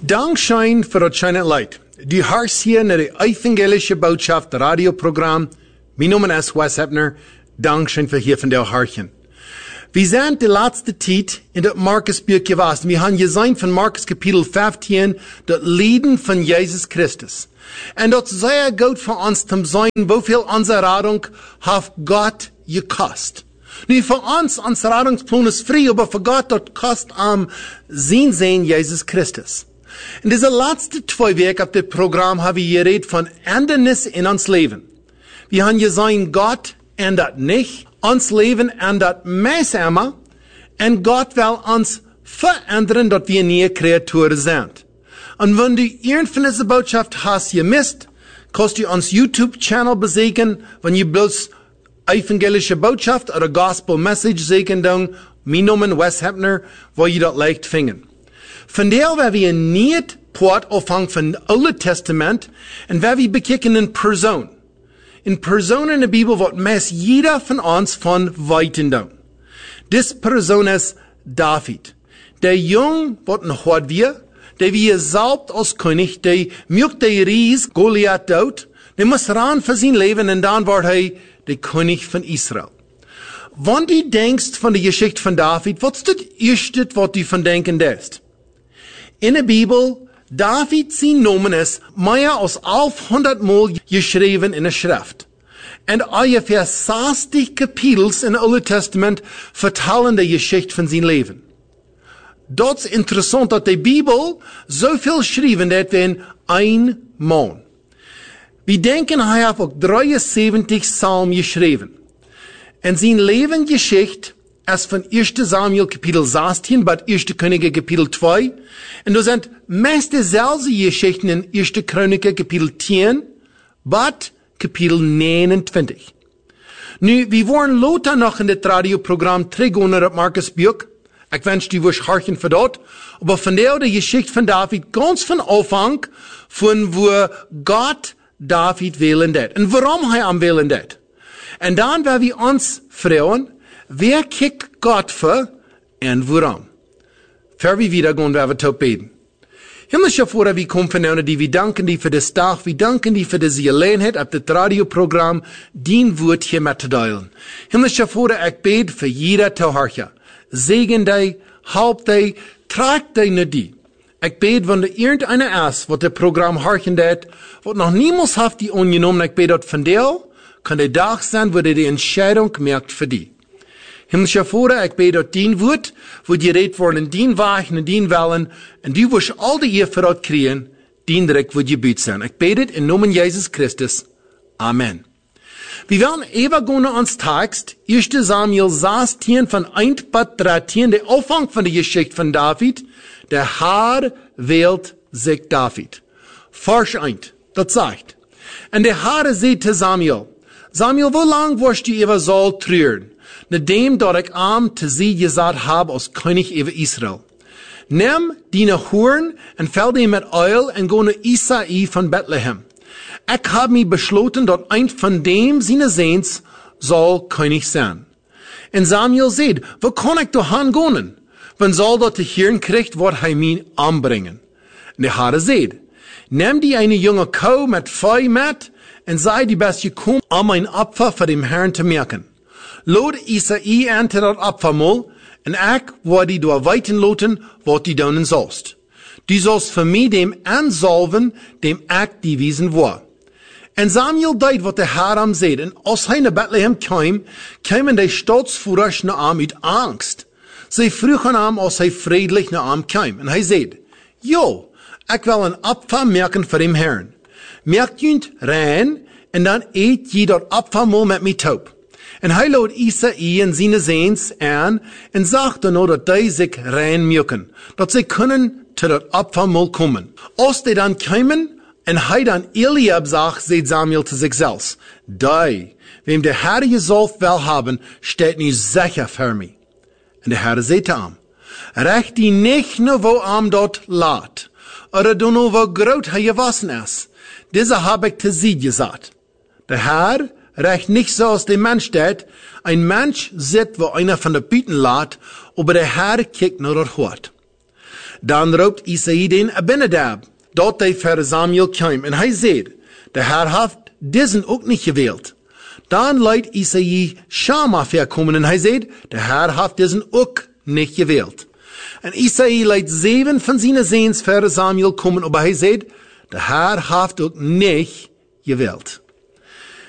Dankschein für das schöne Leid. Du hörst hier nach der evangelische Botschaft Radioprogramm. Mein Name ist Wes Hebner. Dankschein für hier von der Hörchen. Wir sind die letzte Zeit in der Markusbuch gewesen. Wir haben gesehen von Markus Kapitel 15, das Leben von Jesus Christus. Und das ist sehr gut für uns zu sehen, wie viel unsere Rettung hat Gott gekostet. Nicht für uns, unser Rettungsplan ist frei, aber für Gott, das kostet sein Jesus Christus. In dieser letzten 2 Wochen auf dem Programm haben wir geredet von Ändernis in uns Leben. Wir haben gesehen, Gott ändert nicht. Uns Leben ändert immer. Und Gott will uns verändern, dass wir neue Kreaturen sind. Und wenn du irgendeine dieser Botschaft hast gemisst, kannst du uns YouTube-Channel besuchen, wenn du bloß evangelische Botschaft oder Gospel Message sehen dann, mein Name Wes Hebner, wo ihr das leicht finden. Von der, wenn wir nicht Port auffangen von Alten Testament, und wenn wir bekicken in Person. In Person in der Bibel wird meist jeder von uns von Weitem down. Diese Person ist David. Der Jung wird noch hart wir, der wie salbt als König, der mögt der Ries Goliath dort, der muss ran für sein Leben und dann wird er der König von Israel. Wenn du denkst von der Geschichte von David, was ist das Erste, was du von denken darfst? In der Bibel, David, sein Name ist mehr als 1100 Mal geschrieben in der Schrift. Und ungefähr 60 Kapitels im Alten Testament vertellen die Geschichte von seinem Leben. Das ist interessant, dass die Bibel so viel geschrieben hat wie in ein Mann. Wir denken, er hat auch 73 Psalmen geschrieben. Und seine Lebensgeschichte ist von 1. Samuel Kapitel 16 bis 1. Könige Kapitel 2. Und da sind meist dieselbe Geschichten in 1. Könige Kapitel 10 bis Kapitel 29. Nu, wir wollen lauter noch in das Radioprogramm trägen das Markusbuch. Ich wünsche dir was harchen für dort. Aber von der Geschichte von David ganz von Anfang, von wo Gott David wählen hat. Und warum er am wählen hat. Und dann werden wir uns fragen, wer kickt Gott für und warum? Für wir wieder gehen, werden wir tot beten. Himmlischer Vater, wir kommen von dir, wir danken dir für das Tag, wir danken dir für diese Gelegenheit, auf das Radioprogramm, dein Wort hier mitzuteilen. Himmlischer Vater, ich bete für jeder Zuhörer. Segen dich, halb dich, trag dich nicht die. Ich bete, wenn du irgendeiner ist, was das Programm horchen hat, was noch niemals hat die angenommen, ich bete von dir, kann der Tag sein, wo du die Entscheidung merkt für dich. Himmlischer Vater, ich bete, dass dein Wort, wo die redet worden, in dein Wachen, in dein Wellen, und du wirst all die Ehe für das kriegen, dein Dreck wird gebüht sein. Ich bete im Namen Jesus Christus. Amen. Wir werden übergehen ans Text, 1. Samuel 16 von 1 bis 13, der Anfang von der Geschichte von David. Der Herr wählt sich David. Vers 1, das sagt. Und der Herr sagt zu Samuel, Samuel, wo lang wirst du über Saul trüren? Nachdem dort ich zu sie gesagt habe als König über Israel. Nimm deine Huren und fäll die mit Öl und go nach Isai von Bethlehem. Ich habe mich beschlossen, dort ein von dem seine Sehns soll König sein. Und Samuel sagt, wo kann ich da hingehen? Wenn Saul dort zu hören kriegt, wird er mich anbringen. Und der Herr sagt, nimm die eine junge Kuh mit Feu mit und sei die beste gekommen, ein Opfer für den Herrn zu merken. Lod Isai ante dat Opfermal, en ik word die door weiten loten, wat die doen sollst. Du sollst für mich dem ansalven, dem ik die wiesen war. En Samuel deed wat der Herr am seht, en als hij naar Bethlehem kwam, kamen die Staatsführer naar hem uit Angst. Sie vroegen hem als hij friedlich naar hem kwam, en hij zei, jo, ik wil een Opfer merken voor dem Herrn. Merkt junt rein, en dan eet je dat Opfermal met mij taub. En hij lood Isai en zijn Sehns aan en zag dan dat die zich rein merken, dat ze kunnen te dat Opfermal kommen. Als die dan kwamen en hij dan Eliab zag, zei Samuel zu sich selbst, die, wem der Herr gesalbt will haben, steht nu sicher für mich. En der Herr zei zu ihm, recht die nicht nur wo am dort laat, oder du nur wo groot hij gewassen ist. Diese habe ich zu sie gesagt. Der Herr recht nicht so als der Mensch steht. Ein Mensch sieht, wo einer von der Bieten lädt, aber der Herr kijkt nur das Hort. Dann raubt Isai den Abinadab, dort der für Samuel kam, und er sagt, der Herr hat diesen auch nicht gewählt. Dann leidt Isai Schama verkommen, und er sagt, der Herr hat diesen auch nicht gewählt. Und Isai leidt 7 von seinen Sehens für Samuel kommen, aber er sagt, der Herr hat auch nicht gewählt.